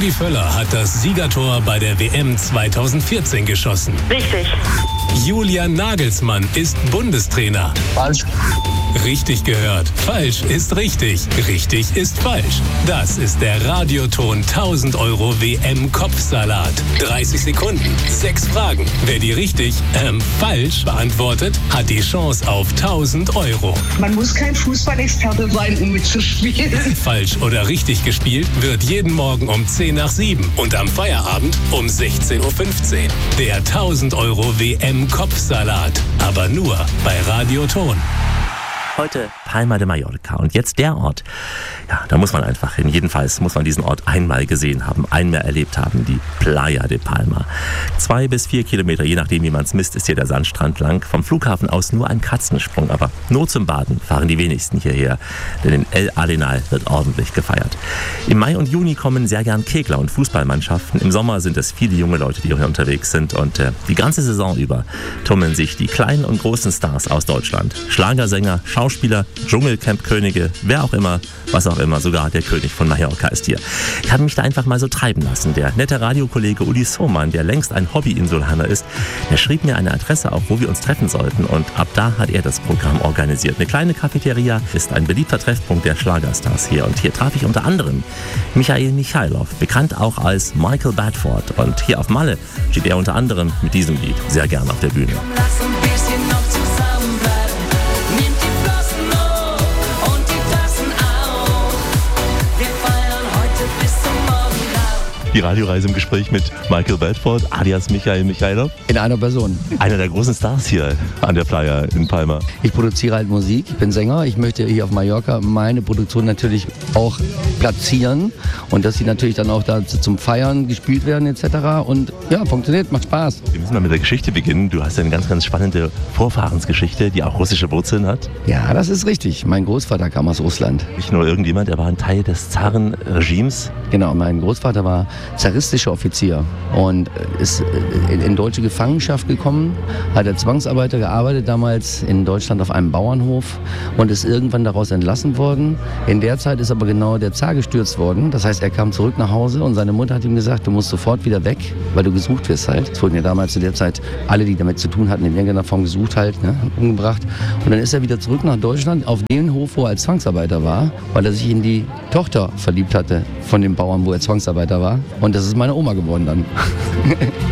Rudi Völler hat das Siegertor bei der WM 2014 geschossen. Richtig. Julian Nagelsmann ist Bundestrainer. Falsch. Richtig gehört. Falsch ist richtig. Richtig ist falsch. Das ist der Radioton 1000 € WM-Kopfsalat. 30 Sekunden, 6 Fragen. Wer die richtig, falsch beantwortet, hat die Chance auf 1000 €. Man muss kein Fußballexperte sein, um mitzuspielen. Falsch oder richtig gespielt wird jeden Morgen um 10 nach 7 und am Feierabend um 16:15 Uhr. Der 1000 € WM-Kopfsalat. Aber nur bei Radioton. Heute Palma de Mallorca. Und jetzt der Ort, ja, da muss man einfach hin. Jedenfalls muss man diesen Ort einmal gesehen haben, einmal erlebt haben, die Playa de Palma. 2 bis 4 Kilometer, je nachdem wie man es misst, ist hier der Sandstrand lang. Vom Flughafen aus nur ein Katzensprung, aber nur zum Baden fahren die wenigsten hierher, denn in El Arenal wird ordentlich gefeiert. Im Mai und Juni kommen sehr gern Kegler- und Fußballmannschaften. Im Sommer sind es viele junge Leute, die hier unterwegs sind, und die ganze Saison über tummeln sich die kleinen und großen Stars aus Deutschland. Schlagersänger, Schauspieler, Dschungelcamp-Könige, wer auch immer, was auch immer, sogar der König von Mallorca ist hier. Ich habe mich da einfach mal so treiben lassen. Der nette Radiokollege Uli Sohmann, der längst ein Hobby-Insulaner ist, der schrieb mir eine Adresse auf, wo wir uns treffen sollten, und ab da hat er das Programm organisiert. Eine kleine Cafeteria ist ein beliebter Treffpunkt der Schlagerstars hier, und hier traf ich unter anderem Michael Michailov, bekannt auch als Michael Bedford, und hier auf Malle steht er unter anderem mit diesem Lied sehr gern auf der Bühne. Die Radioreise im Gespräch mit Michael Bedford, alias Michael Michailov. In einer Person. Einer der großen Stars hier an der Playa in Palma. Ich produziere halt Musik, ich bin Sänger. Ich möchte hier auf Mallorca meine Produktion natürlich auch platzieren und dass sie natürlich dann auch da zum Feiern gespielt werden etc. Und ja, funktioniert, macht Spaß. Wir müssen mal mit der Geschichte beginnen. Du hast ja eine ganz, ganz spannende Vorfahrensgeschichte, die auch russische Wurzeln hat. Ja, das ist richtig. Mein Großvater kam aus Russland. Nicht nur irgendjemand, er war ein Teil des Zarenregimes. Genau, mein Großvater war zaristischer Offizier und ist in deutsche Gefangenschaft gekommen, hat als Zwangsarbeiter gearbeitet, damals in Deutschland auf einem Bauernhof, und ist irgendwann daraus entlassen worden. In der Zeit ist aber genau der Zar gestürzt worden. Das heißt, er kam zurück nach Hause und seine Mutter hat ihm gesagt, du musst sofort wieder weg, weil du gesucht wirst halt. Es wurden ja damals zu der Zeit alle, die damit zu tun hatten, in irgendeiner Form gesucht halt, umgebracht. Und dann ist er wieder zurück nach Deutschland auf den Hof, wo er als Zwangsarbeiter war, weil er sich in die Tochter verliebt hatte von dem Bauern, wo er Zwangsarbeiter war. Und das ist meine Oma geworden dann.